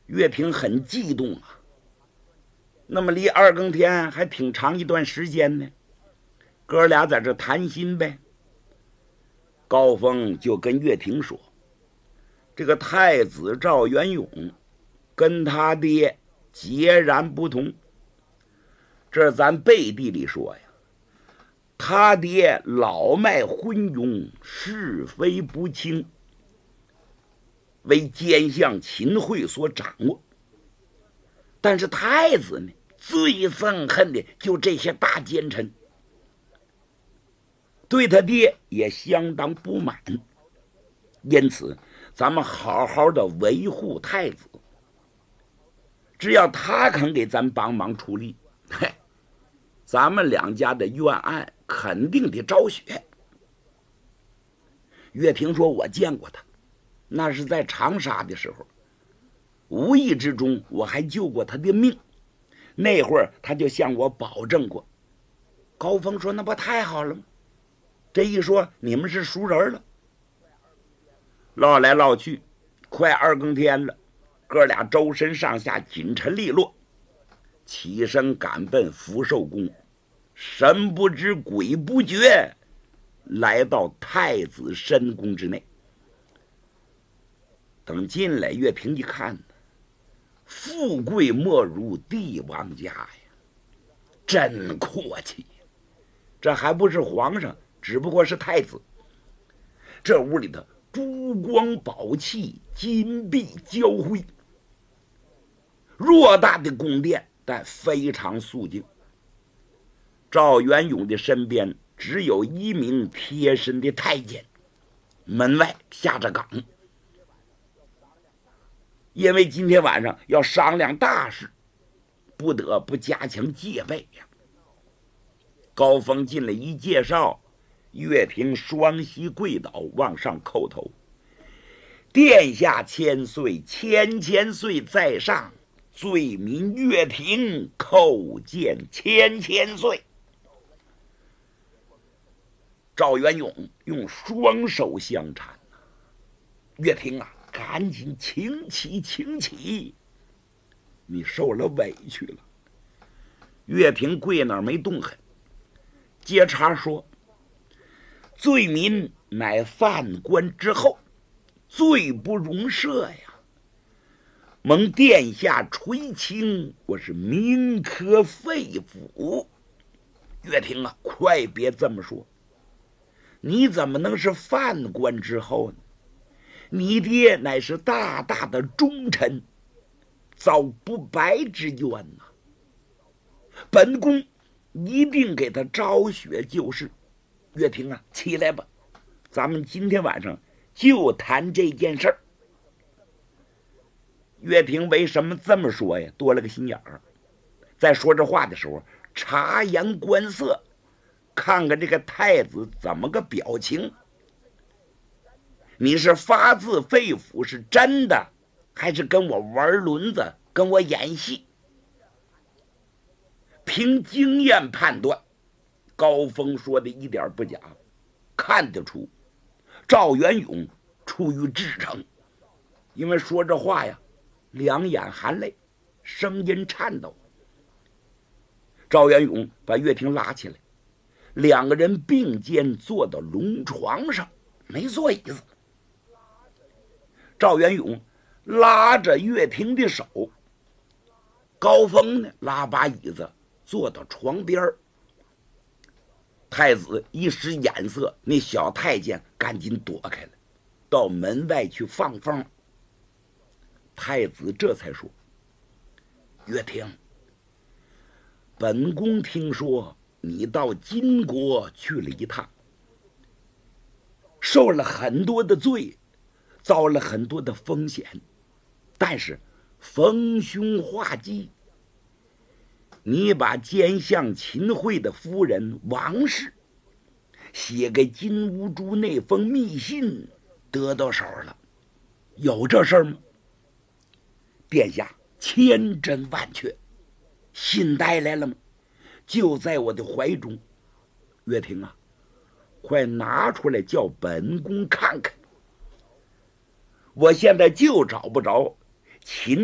岳平很激动啊。那么离二更天还挺长一段时间呢，哥俩在这谈心呗。高峰就跟岳平说，这个太子赵元永跟他爹截然不同。这咱背地里说呀，他爹老迈昏庸，是非不清，为奸相秦桧所掌握。但是太子呢，最憎恨的就这些大奸臣，对他爹也相当不满。因此咱们好好的维护太子，只要他肯给咱帮忙出力，嘿，咱们两家的冤案肯定得昭雪。岳平说，我见过他，那是在长沙的时候，无意之中我还救过他的命，那会儿他就向我保证过。高峰说，那不太好了吗？这一说你们是熟人了。唠来唠去快二更天了，哥俩周身上下锦尘利落，起身赶奔福寿宫，神不知鬼不觉来到太子深宫之内。等进来，岳平一看，富贵莫如帝王家呀，真阔气。这还不是皇上，只不过是太子。这屋里头珠光宝气，金碧交辉，偌大的宫殿，但非常肃静。赵元永的身边只有一名贴身的太监，门外下着岗，因为今天晚上要商量大事，不得不加强戒备呀。高峰进来一介绍，岳平双膝跪倒，往上叩头：“殿下千岁，千岁在上，罪民岳平叩见千岁。”赵元永用双手相搀，岳平啊，赶紧请起，你受了委屈了。岳平跪那儿没动弹，接茬说：“罪民乃犯官之后，罪不容赦呀！蒙殿下垂青，我是铭刻肺腑。”岳平啊，快别这么说，你怎么能是犯官之后呢？你爹乃是大大的忠臣，遭不白之冤呐！本宫一定给他昭雪就事。岳平啊，起来吧，咱们今天晚上就谈这件事儿。岳平为什么这么说呀？多了个心眼儿，在说这话的时候察言观色，看看这个太子怎么个表情。你是发自肺腑是真的，还是跟我玩轮子，跟我演戏？凭经验判断，高峰说的一点不假，看得出赵元永出于至诚。因为说这话呀，两眼含泪，声音颤抖。赵元永把岳平拉起来，两个人并肩坐到龙床上，没坐椅子。赵元永拉着岳平的手，高峰呢拉把椅子坐到床边。太子一使眼色，那小太监赶紧躲开了，到门外去放风。太子这才说：“岳平，本宫听说你到金国去了一趟，受了很多的罪，遭了很多的风险，但是逢凶化吉，你把奸相秦桧的夫人王氏写给金兀术那封密信得到手了，有这事儿吗？”殿下千真万确，信带来了吗？就在我的怀中。岳平啊，快拿出来叫本宫看看。我现在就找不着秦